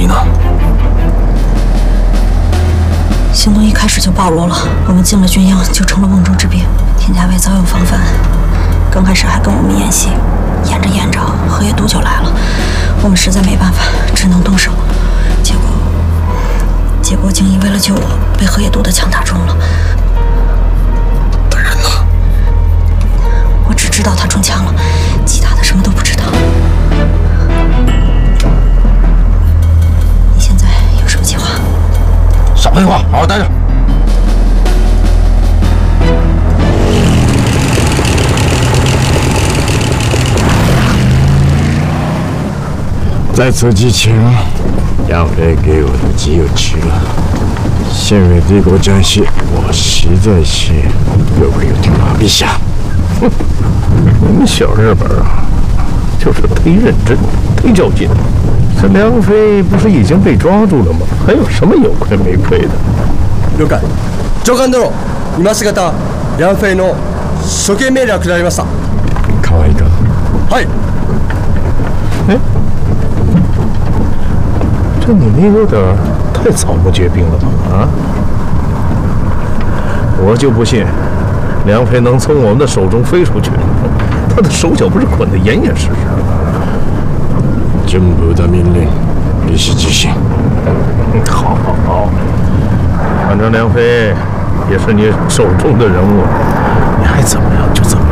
呢？ 行动一开始就暴露了，我们进了军营就成了瓮中之鳖。田家卫早有防范，刚开始还跟我们演戏，演着演着，河野渡就来了，我们实在没办法，只能动手。结果景逸为了救我，被河野渡的枪打中了。 他人呢？ 我只知道他中枪了，其他的什么都不知道。你现在有什么计划？ 少废话，好好待着。 在此之前，杨飞给我的只有吃了。献给帝国战士，我实在是有愧于天马陛下。 哼，你们小日本啊，就是忒认真，忒较劲。这梁飞不是已经被抓住了吗？还有什么有亏没亏的？ 了解。上官殿、今しがた梁飛の処刑命令が下りました。 可愛いか？ はい。 哎，这你们有点太草木皆兵了吧？啊！我就不信梁飞能从我们的手中飞出去，他的手脚不是捆得严严实实的。 军部的命令必须执行。 好，反正梁飞也是你手中的人物，你爱怎么样就怎么样。